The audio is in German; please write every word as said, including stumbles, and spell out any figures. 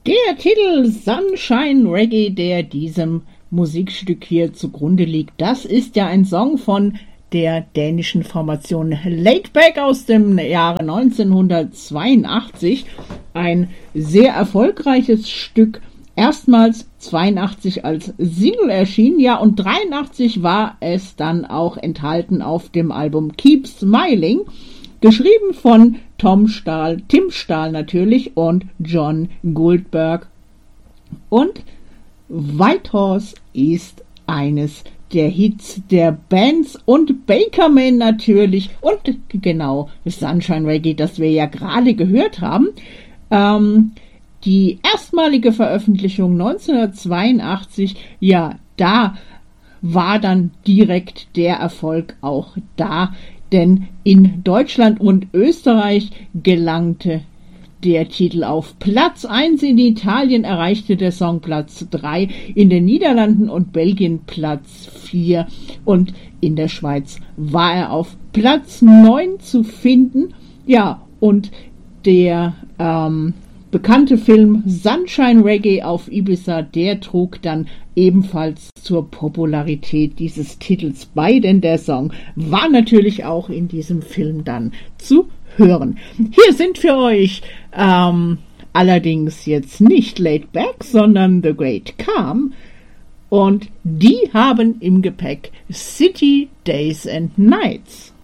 Der Titel Sunshine Reggae, der diesem Musikstück hier zugrunde liegt, das ist ja ein Song von der dänischen Formation Laidback aus dem Jahre neunzehnhundertzweiundachtzig. Ein sehr erfolgreiches Stück, erstmals zweiundachtzig als Single erschienen, ja, und dreiundachtzig war es dann auch enthalten auf dem Album Keep Smiling, geschrieben von Tom Stahl, Tim Stahl natürlich und John Goldberg. Und Whitehorse ist eines der Hits der Bands und Bakerman natürlich und genau Sunshine Reggae, das wir ja gerade gehört haben. Ähm, die erstmalige Veröffentlichung neunzehnhundertzweiundachtzig, ja, da war dann direkt der Erfolg auch da, denn in Deutschland und Österreich gelangte der Titel auf Platz eins, in Italien erreichte der Song Platz drei, in den Niederlanden und Belgien Platz vier und in der Schweiz war er auf Platz neun zu finden. Ja, und der ähm, bekannte Film Sunshine Reggae auf Ibiza, der trug dann ebenfalls zur Popularität dieses Titels bei, denn der Song war natürlich auch in diesem Film dann zu hören. Hier sind für euch ähm, allerdings jetzt nicht Laid Back, sondern The Great Calm, und die haben im Gepäck City Days and Nights.